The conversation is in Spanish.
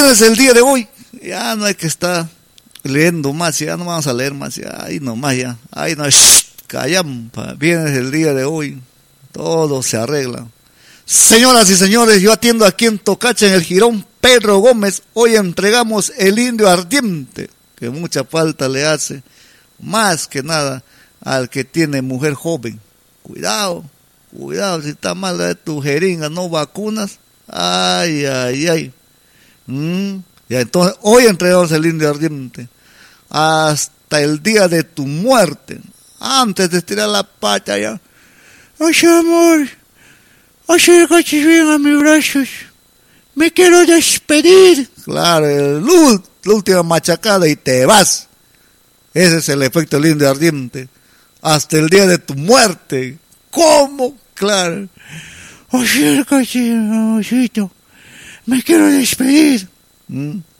vienes el día de hoy, ya no hay que estar leyendo más, ya no vamos a leer más, ya, ahí nomás ya, ahí no, callampa, vienes el día de hoy, todo se arregla. Señoras y señores, yo atiendo aquí en Tocacha, en el Jirón Pedro Gómez. Hoy entregamos el indio ardiente, que mucha falta le hace, más que nada al que tiene mujer joven. Cuidado, cuidado, si está mal de tu jeringa, no vacunas, ay, ay, ay. Ya, entonces, hoy entregamos el indio ardiente, hasta el día de tu muerte, antes de estirar la pata ya. Ay, amor, acércate bien a mis brazos. Me quiero despedir. Claro, la última machacada y te vas. Ese es el efecto del indio ardiente. Hasta el día de tu muerte. ¿Cómo? Claro. Acércate, amorcito. Me quiero despedir.